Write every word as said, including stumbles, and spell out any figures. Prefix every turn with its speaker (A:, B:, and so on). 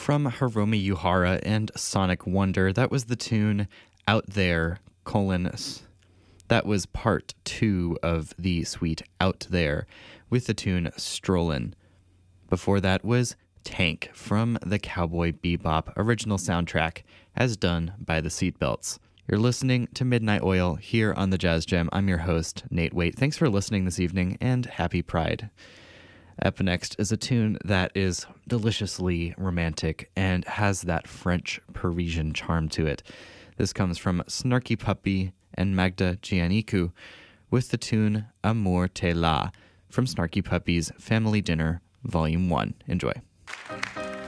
A: From Hiromi Yuhara and Sonic Wonder, that was the tune Out There, colon, that was part two of the suite Out There with the tune Strollin'. Before that was Tank from the Cowboy Bebop original soundtrack as done by the Seatbelts. You're listening to Midnight Oil here on the Jazz Jam. I'm your host, Nate Waite. Thanks for listening this evening and happy Pride. Up next is a tune that is deliciously romantic and has that French Parisian charm to it. This comes from Snarky Puppy and Magda Giannikou with the tune Amour T'es là from Snarky Puppy's Family Dinner Volume one. Enjoy.